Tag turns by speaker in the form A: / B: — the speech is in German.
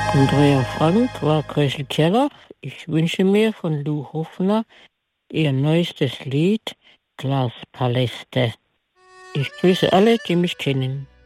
A: Andrea Frank war Kreisel Keller. Ich wünsche mir von Lou Hofner ihr neuestes Lied Glaspaläste. Ich grüße alle, die mich kennen.